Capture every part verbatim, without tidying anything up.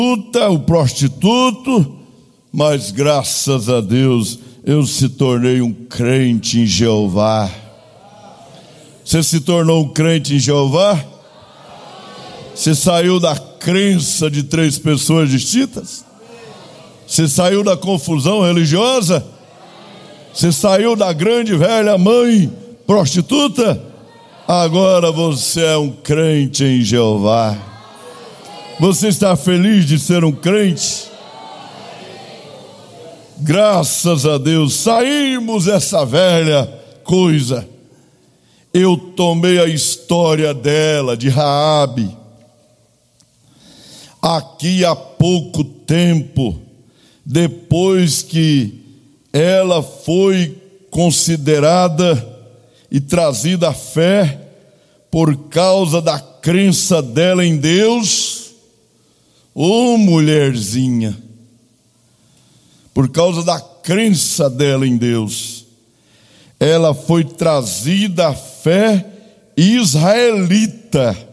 o prostituto, mas graças a Deus eu se tornei um crente em Jeová. Você se tornou um crente em Jeová? Você saiu da crença de três pessoas distintas? Você saiu da confusão religiosa? Você saiu da grande velha mãe prostituta? Agora você é um crente em Jeová. Você está feliz de ser um crente? Graças a Deus, saímos dessa velha coisa. Eu tomei a história dela, de Raabe. Aqui há pouco tempo, depois que ela foi considerada e trazida à fé por causa da crença dela em Deus, ô mulherzinha, por causa da crença dela em Deus, ela foi trazida à fé israelita.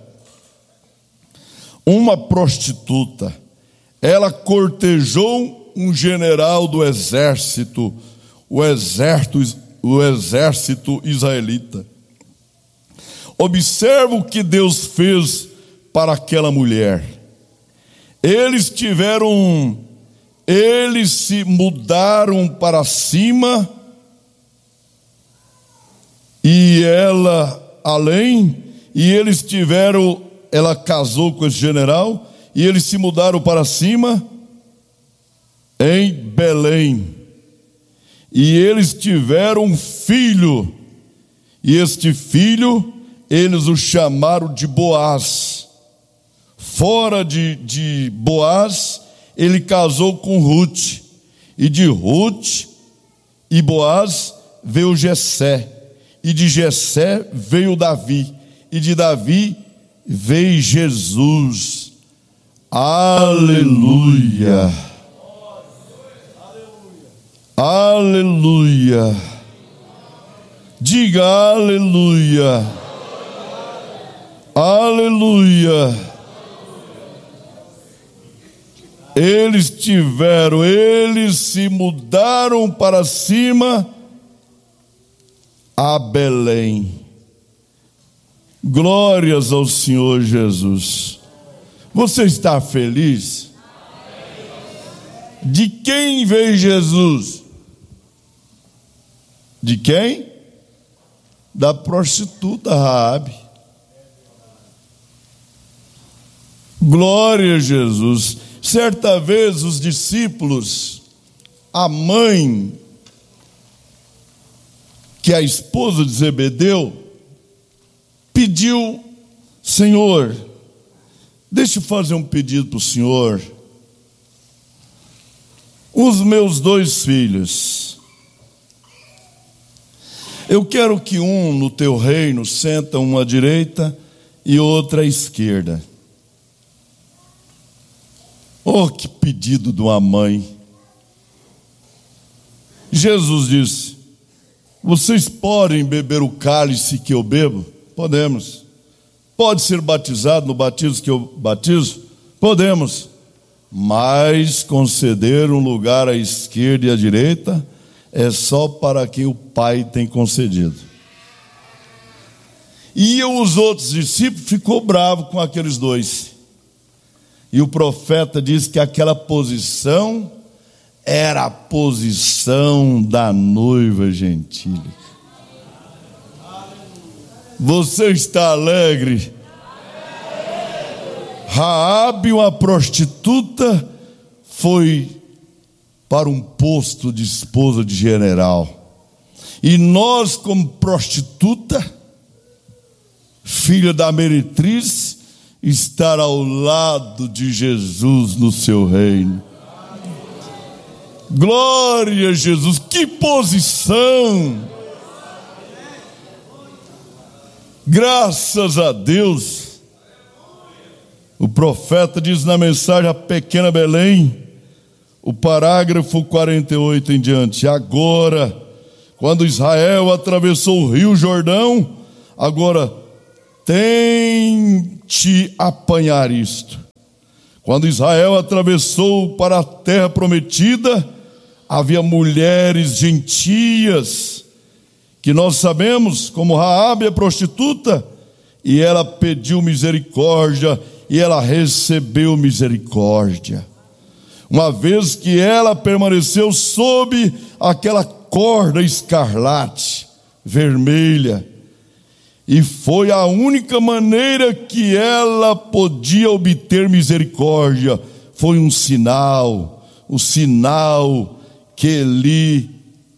Uma prostituta, ela cortejou um general do exército, o exército, o exército israelita. Observa o que Deus fez para aquela mulher. Eles tiveram, eles se mudaram para cima, e ela além, e eles tiveram, ela casou com esse general, e eles se mudaram para cima em Belém, e eles tiveram um filho, e este filho eles o chamaram de Boaz. Fora de, de Boaz, ele casou com Ruth, e de Ruth e Boaz veio Jessé, e de Jessé veio Davi, e de Davi veio Jesus. Aleluia, aleluia, diga aleluia, aleluia. Eles tiveram, eles se mudaram para cima a Belém. Glórias ao Senhor Jesus. Você está feliz? De quem veio Jesus? De quem? Da prostituta Raabe. Glória a Jesus. Certa vez os discípulos, a mãe, que é a esposa de Zebedeu, pediu: Senhor, deixa eu fazer um pedido para o Senhor. Os meus dois filhos, eu quero que um no teu reino senta uma à direita e outra à esquerda. Oh, que pedido de uma mãe. Jesus disse: vocês podem beber o cálice que eu bebo? Podemos. Pode ser batizado no batismo que eu batizo? Podemos. Mas conceder um lugar à esquerda e à direita é só para quem o Pai tem concedido. E os outros discípulos ficou bravo com aqueles dois. E o profeta diz que aquela posição era a posição da noiva gentílica. Você está alegre? Raabe, uma prostituta, foi para um posto de esposa de general. E nós, como prostituta, filha da meretriz, estar ao lado de Jesus no seu reino. Glória a Jesus, que posição! Graças a Deus. O profeta diz na mensagem a pequena Belém, o parágrafo quarenta e oito em diante: agora, quando Israel atravessou o rio Jordão, agora tente apanhar isto. Quando Israel atravessou para a terra prometida, havia mulheres gentias, que nós sabemos como Raabe, a prostituta, e ela pediu misericórdia, e ela recebeu misericórdia. Uma vez que ela permaneceu sob aquela corda escarlate, vermelha, e foi a única maneira que ela podia obter misericórdia. Foi um sinal, o sinal que lhe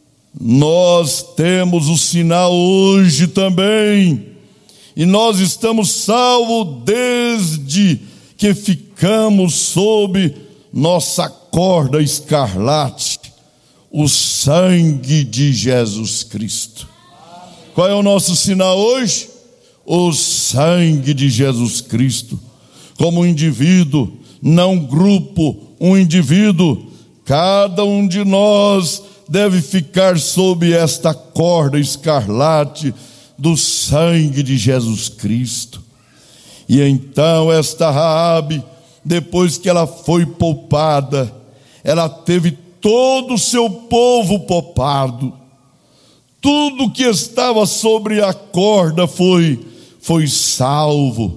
nós temos o sinal hoje também. E nós estamos salvos desde que ficamos sob nossa corda escarlate, o sangue de Jesus Cristo. Qual é o nosso sinal hoje? O sangue de Jesus Cristo. Como um indivíduo, não grupo, um indivíduo, cada um de nós deve ficar sob esta corda escarlate do sangue de Jesus Cristo. E então esta Raabe, depois que ela foi poupada, ela teve todo o seu povo poupado. Tudo que estava sobre a corda foi, foi salvo.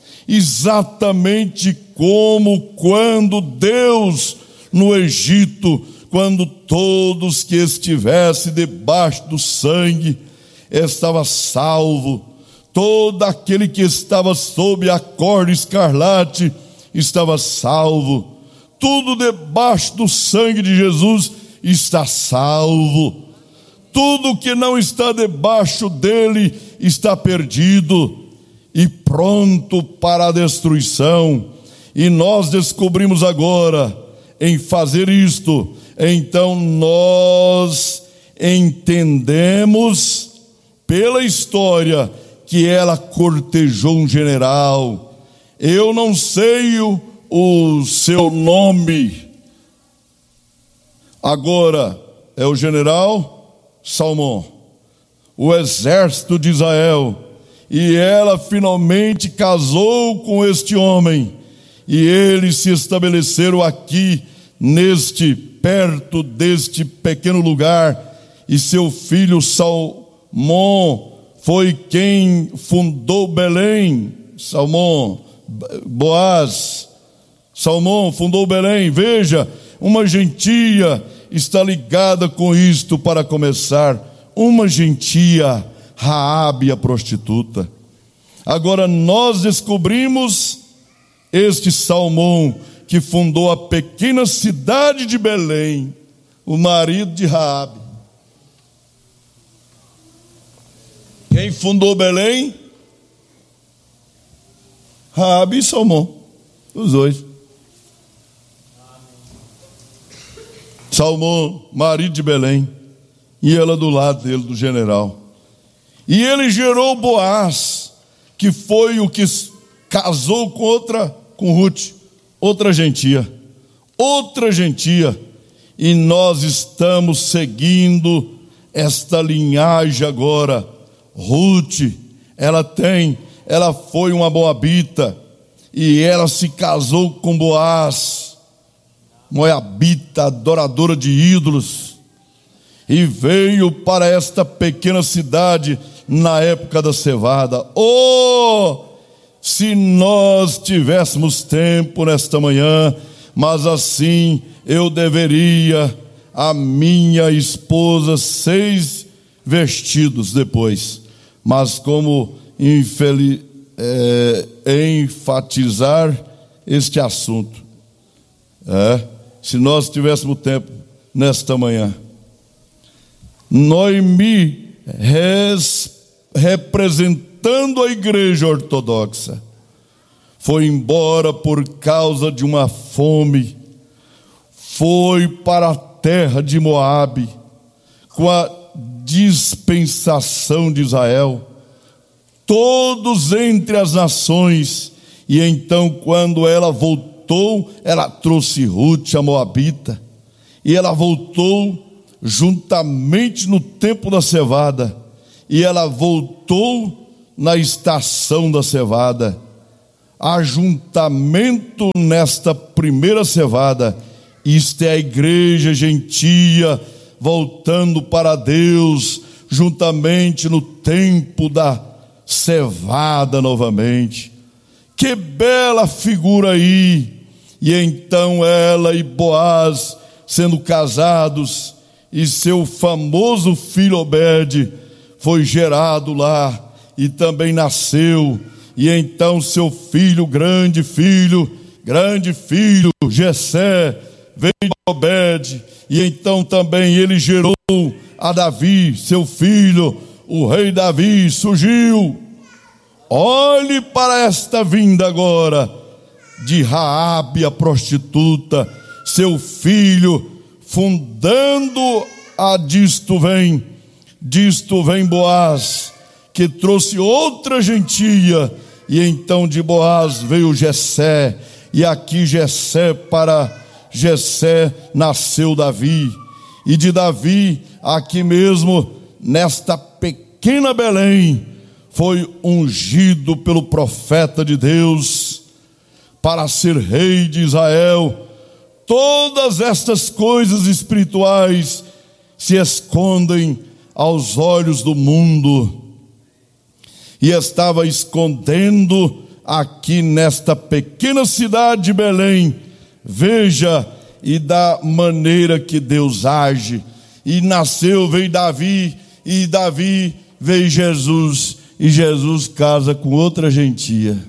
Exatamente como quando Deus no Egito, quando todos que estivessem debaixo do sangue estava salvo, todo aquele que estava sob a corda escarlate estava salvo. Tudo debaixo do sangue de Jesus está salvo. Tudo que não está debaixo dele está perdido e pronto para a destruição. E nós descobrimos agora, em fazer isto, então nós entendemos pela história que ela cortejou um general. Eu não sei o, o seu nome. Agora é o general Salmão, o exército de Israel, e ela finalmente casou com este homem, e eles se estabeleceram aqui, neste, perto deste pequeno lugar, e seu filho Salmão foi quem fundou Belém. Salmão, Boaz, Salmão fundou Belém. Veja, uma gentia está ligada com isto para começar, uma gentia, Raabe a prostituta. Agora nós descobrimos este Salmão que fundou a pequena cidade de Belém, o marido de Raabe. Quem fundou Belém? Raabe e Salmão, os dois. Salmão, marido de Belém, e ela do lado dele, do general. E ele gerou Boaz, que foi o que casou com outra, com Ruth, outra gentia, outra gentia. E nós estamos seguindo esta linhagem agora. Ruth, ela tem, ela foi uma moabita, e ela se casou com Boaz, moabita, adoradora de ídolos, e veio para esta pequena cidade na época da cevada. Oh, se nós tivéssemos tempo nesta manhã, mas assim eu deveria a minha esposa seis vestidos depois, mas como infeliz, é, enfatizar este assunto, é, se nós tivéssemos tempo nesta manhã. Noemi, res, representando a igreja ortodoxa, foi embora por causa de uma fome, foi para a terra de Moabe, com a dispensação de Israel, todos entre as nações. E então, quando ela voltou, ela trouxe Ruth, a moabita, e ela voltou juntamente no tempo da cevada, e ela voltou na estação da cevada. ajuntamento nesta primeira cevada. Isto é a igreja gentia voltando para Deus, juntamente no tempo da cevada novamente. Que bela figura aí! E então ela e Boaz sendo casados, e seu famoso filho Obed foi gerado lá e também nasceu. E então seu filho, grande filho, grande filho, Jessé, veio de Obed, e então também ele gerou a Davi, seu filho, o rei Davi surgiu. Olhe para esta vinda agora de Raabe, a prostituta, seu filho, fundando a disto vem, disto vem Boaz, que trouxe outra gentia, e então de Boaz veio Jessé, e aqui Jessé, para Jessé nasceu Davi, e de Davi, aqui mesmo, nesta pequena Belém, foi ungido pelo profeta de Deus, para ser rei de Israel. Todas estas coisas espirituais se escondem aos olhos do mundo, e estava escondendo aqui nesta pequena cidade de Belém. Veja, e da maneira que Deus age, e nasceu, veio Davi, e Davi veio Jesus, e Jesus casa com outra gentia.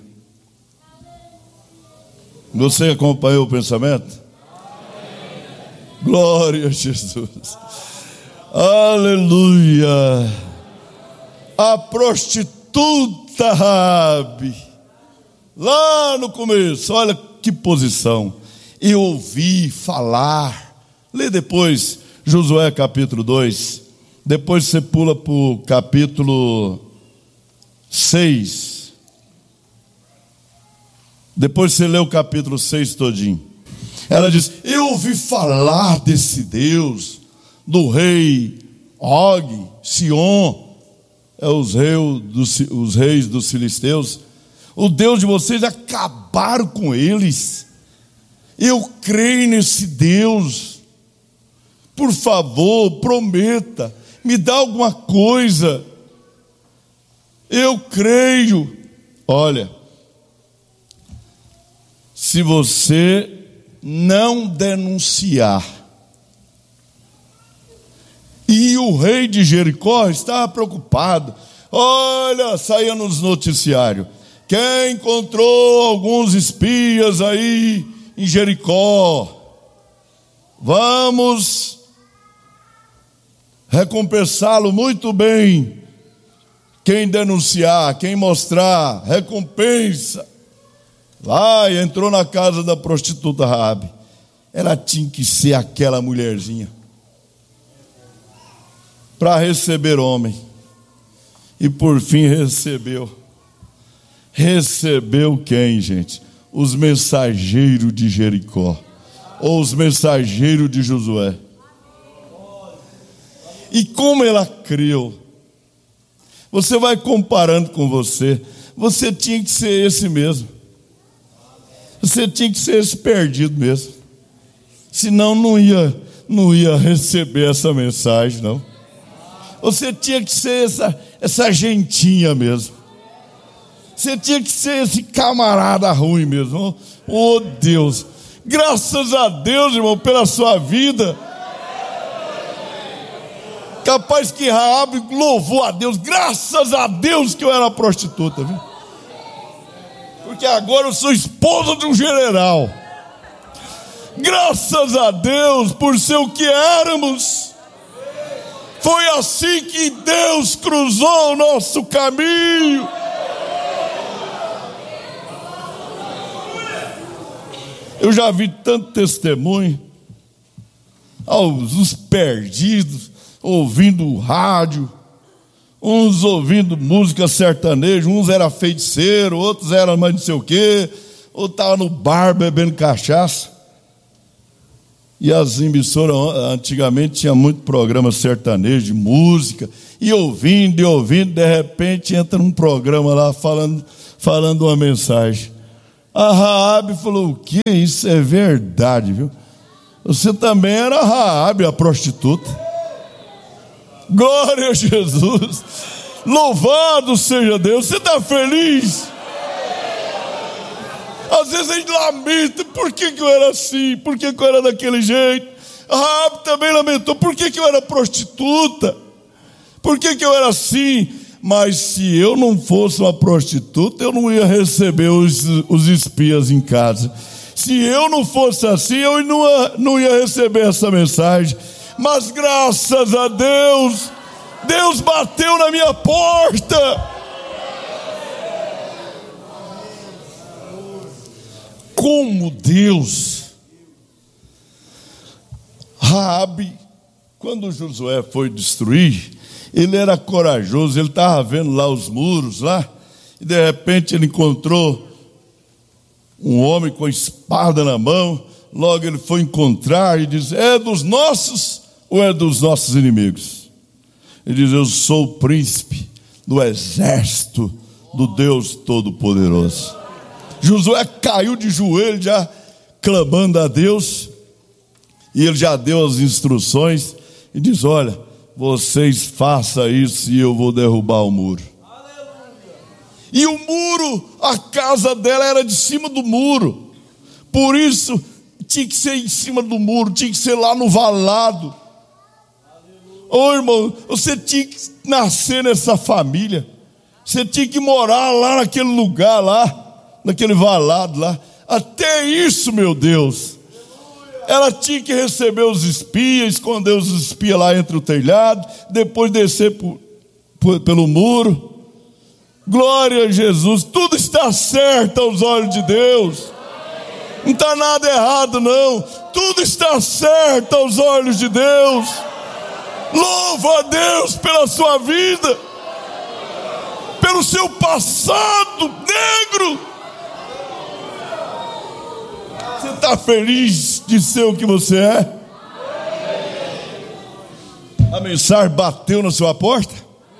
Você acompanhou o pensamento? Glória a Jesus. Aleluia. A prostituta Raabe, lá no começo, olha que posição. Eu ouvi falar. Lê depois Josué capítulo dois. Depois você pula para o capítulo seis. Depois você lê o capítulo seis todinho. Ela diz: eu ouvi falar desse Deus, do rei Og, Sion, é os reis, dos, os reis dos filisteus. O Deus de vocês acabaram com eles. Eu creio nesse Deus. Por favor, prometa, me dá alguma coisa. Eu creio. Olha, se você não denunciar. E o rei de Jericó estava preocupado. Olha, saía nos noticiários: quem encontrou alguns espias aí em Jericó, vamos recompensá-lo muito bem. Quem denunciar, quem mostrar, recompensa. Vai, entrou na casa da prostituta Raabe. Ela tinha que ser aquela mulherzinha para receber homem. E por fim recebeu. Recebeu quem, gente? Os mensageiros de Jericó, ou os mensageiros de Josué. E como ela creu. Você vai comparando com você. Você tinha que ser esse mesmo. Você tinha que ser esse perdido mesmo. Senão não ia, não ia receber essa mensagem, não. Você tinha que ser essa, essa gentinha mesmo. Você tinha que ser esse camarada ruim mesmo. Oh Deus, graças a Deus, irmão, pela sua vida. Capaz que Raabe louvou a Deus. Graças a Deus que eu era prostituta, viu? Porque agora eu sou esposa de um general. Graças a Deus por ser o que éramos. Foi assim que Deus cruzou o nosso caminho. Eu já vi tanto testemunho, aos os perdidos, ouvindo rádio, uns ouvindo música sertaneja, uns eram feiticeiros, outros eram mais não sei o quê, outros estavam no bar bebendo cachaça. E as emissoras antigamente tinha muito programa sertanejo, de música, e ouvindo, e ouvindo, de repente entra um programa lá falando, falando uma mensagem. A Raabe falou: o que? Isso é verdade, viu? Você também era Raabe, a prostituta. Glória a Jesus. Louvado seja Deus. Você está feliz? Às vezes a gente lamenta: por que, que eu era assim? Por que, que eu era daquele jeito? A Raabe também lamentou: por que, que eu era prostituta? Por que, que eu era assim? Mas se eu não fosse uma prostituta, eu não ia receber os, os espias em casa. Se eu não fosse assim, eu não ia, não ia receber essa mensagem. Mas graças a Deus, Deus bateu na minha porta. Como Deus. Raabe, quando Josué foi destruir, ele era corajoso, ele estava vendo lá os muros lá, e de repente ele encontrou um homem com espada na mão. Logo ele foi encontrar e diz: é dos nossos ou é dos nossos inimigos? Ele diz: eu sou o príncipe do exército do Deus Todo-Poderoso. Josué caiu de joelho já clamando a Deus, e ele já deu as instruções e diz: olha, vocês façam isso e eu vou derrubar o muro. E o muro, a casa dela era de cima do muro, por isso tinha que ser em cima do muro, tinha que ser lá no valado. Ô oh, irmão, você tinha que nascer nessa família, você tinha que morar lá naquele lugar lá, naquele valado lá. Até isso, meu Deus, ela tinha que receber os espias, esconder os espias lá entre o telhado, depois descer por, por, pelo muro. Glória a Jesus. Tudo está certo aos olhos de Deus. Não está nada errado não. Tudo está certo aos olhos de Deus. Louva a Deus pela sua vida, pelo seu passado negro. Você está feliz de ser o que você é? A mensagem bateu na sua porta?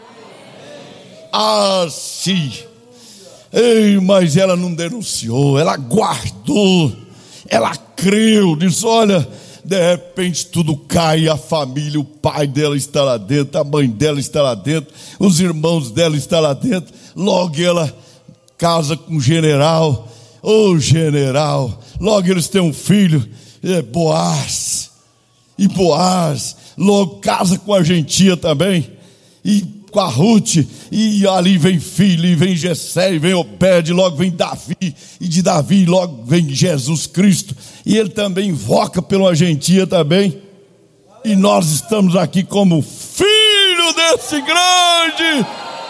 Ah, sim. Ei, mas ela não denunciou, ela guardou, ela creu, disse: olha, de repente tudo cai, a família, o pai dela está lá dentro, a mãe dela está lá dentro, os irmãos dela estão lá dentro. Logo ela casa com um general. Ô oh, general, logo eles têm um filho, é Boaz, e Boaz logo casa com a gentia também, e com a Ruth, e ali vem filho, e vem Jessé, e vem Obed, logo vem Davi, e de Davi logo vem Jesus Cristo, e ele também invoca pela gentia também, e nós estamos aqui como filho desse grande.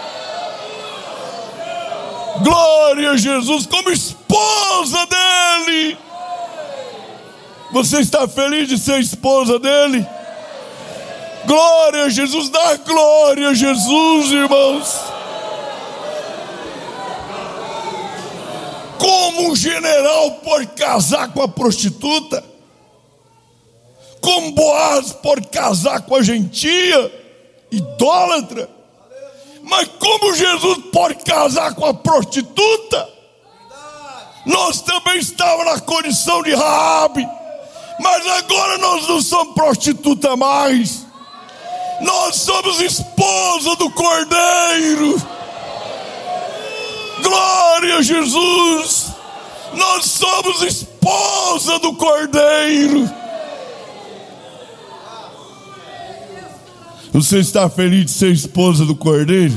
Glória a Jesus, como esposa dele. Você está feliz de ser esposa dele? Glória a Jesus, dá glória a Jesus, irmãos. Como um general pode casar com a prostituta? Como Boaz pode casar com a gentia idólatra? Mas como Jesus pode casar com a prostituta? Nós também estávamos na condição de Raabe, mas agora nós não somos prostituta mais. Nós somos esposa do Cordeiro. Glória a Jesus. Nós somos esposa do Cordeiro. Você está feliz de ser esposa do Cordeiro?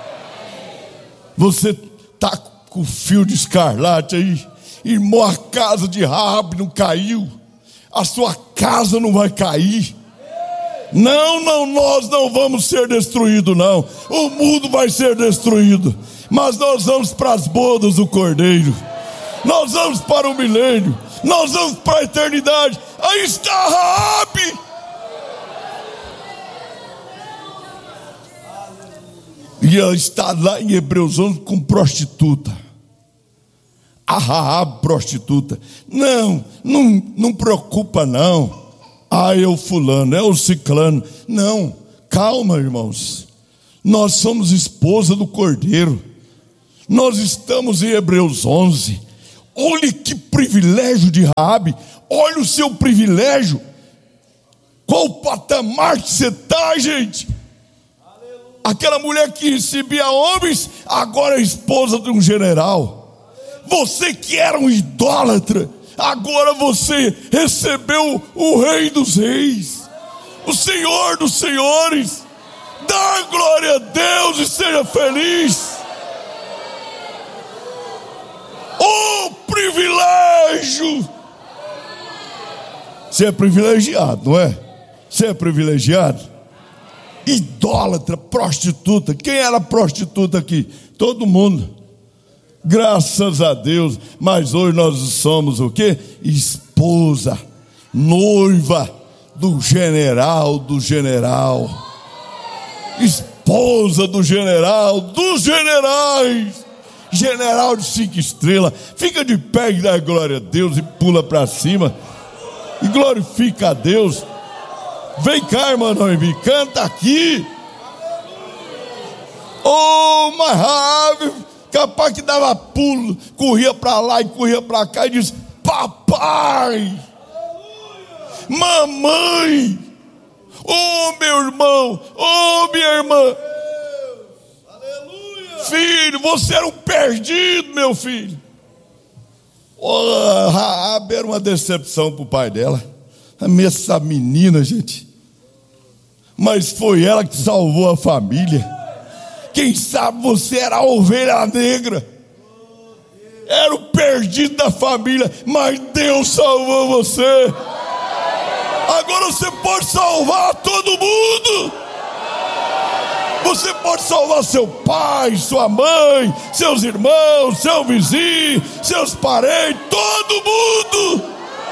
Você está com o fio de escarlate aí, irmão, a casa de Raabe não caiu, a sua casa não vai cair. Não, não, nós não vamos ser destruídos não. O mundo vai ser destruído, mas nós vamos para as bodas do Cordeiro. Nós vamos para o milênio, nós vamos para a eternidade. Aí está Raabe. E ela está lá em Hebreus onze com prostituta. A Raabe prostituta. Não, não, não preocupa não. Ah, é o fulano, é o ciclano. Não, calma, irmãos. Nós somos esposa do Cordeiro. Nós estamos em Hebreus onze. Olha que privilégio de Raabe. Olha o seu privilégio. Qual o patamar que você está, gente? Aleluia. Aquela mulher que recebia homens, agora é esposa de um general. Aleluia. Você que era um idólatra, agora você recebeu o Rei dos Reis, Aleluia. O Senhor dos Senhores. Dá glória a Deus e seja feliz. Oh, privilégio! Você é privilegiado, não é? Você é privilegiado? Idólatra, prostituta. Quem era prostituta aqui? Todo mundo. Graças a Deus. Mas hoje nós somos o quê? Esposa, noiva do general do general. Esposa do general dos generais. General de cinco estrelas. Fica de pé e dá glória a Deus e pula para cima e glorifica a Deus. Vem cá, irmã Noemi, canta aqui. Oh, mas Raabe, capaz que dava pulo, corria para lá e corria para cá e diz: papai, mamãe, oh meu irmão, oh minha irmã, filho, você era um perdido, meu filho. Oh, Raabe era uma decepção para o pai dela. Essa menina, gente. Mas foi ela que salvou a família. Quem sabe você era a ovelha negra, era o perdido da família, mas Deus salvou você. Agora você pode salvar todo mundo. Você pode salvar seu pai, sua mãe, seus irmãos, seu vizinho, seus parentes, todo mundo.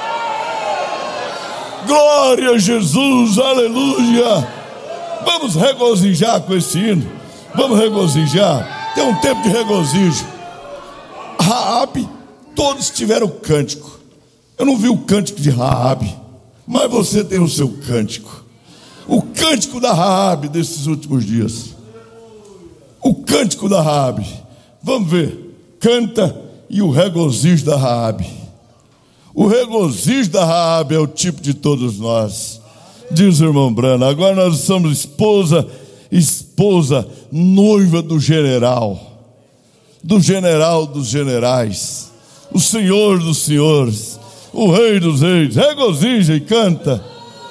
Glória a Jesus, aleluia. Vamos regozijar com esse hino. Vamos regozijar. Tem um tempo de regozijo. Raabe, todos tiveram cântico. Eu não vi o cântico de Raabe, mas você tem o seu cântico. O cântico da Raabe desses últimos dias. O cântico da Raabe. Vamos ver. Canta e o regozijo da Raabe. O regozijo da Raabe é o tipo de todos nós. Diz o irmão Brana. Agora nós somos esposa, esposa, noiva do general. Do general dos generais. O Senhor dos senhores. O Rei dos reis. Regozija e canta.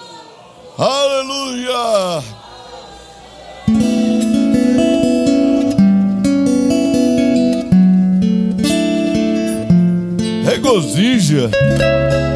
Aleluia! Regozija.